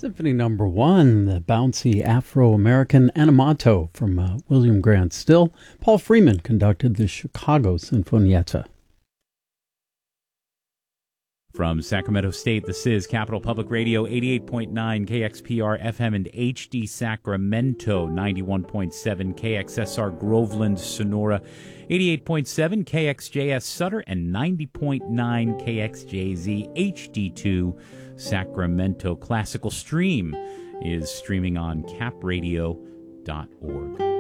Symphony Number 1, the bouncy Afro-American Animato from William Grant Still. Paul Freeman conducted the Chicago Sinfonietta. From Sacramento State, this is Capital Public Radio, 88.9 KXPR FM and HD Sacramento, 91.7 KXSR Groveland, Sonora, 88.7 KXJS Sutter, and 90.9 KXJZ HD2 Sacramento. Classical Stream is streaming on capradio.org.